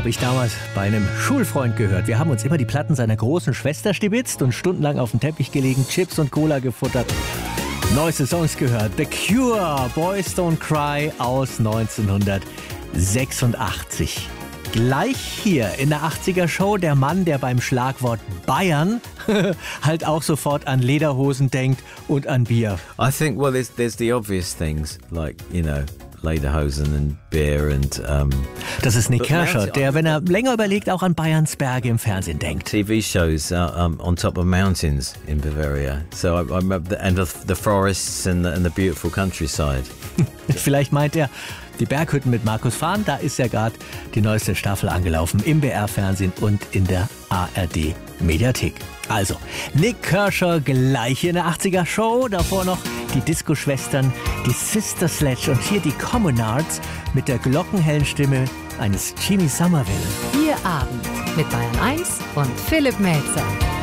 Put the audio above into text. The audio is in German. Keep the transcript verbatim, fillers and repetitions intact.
habe ich damals bei einem Schulfreund gehört. Wir haben uns immer die Platten seiner großen Schwester stibitzt und stundenlang auf dem Teppich gelegen, Chips und Cola gefuttert. Neueste Songs gehört. The Cure, Boys Don't Cry aus neunzehnhundertsechsundachtzig. Gleich hier in der achtziger Show der Mann, der beim Schlagwort Bayern halt auch sofort an Lederhosen denkt und an Bier. I think, well, there's, there's the obvious things, like, you know, Lederhosen and beer and... Um, das ist Nick Kershaw, der, wenn er länger überlegt, auch an Bayerns Berge im Fernsehen denkt. T V shows uh, um, on top of mountains in Bavaria. So I, I remember the, and the, the forests and the, and the beautiful countryside. Vielleicht meint er die Berghütten mit Markus Fahn. Da ist ja gerade die neueste Staffel angelaufen im B R-Fernsehen und in der A R D-Mediathek. Also, Nick Kershaw gleich in der achtziger Show. Davor noch die Disco-Schwestern, die Sister Sledge und hier die Communards mit der glockenhellen Stimme eines Jimmy Somerville. Ihr Abend mit Bayern eins und Philipp Melzer.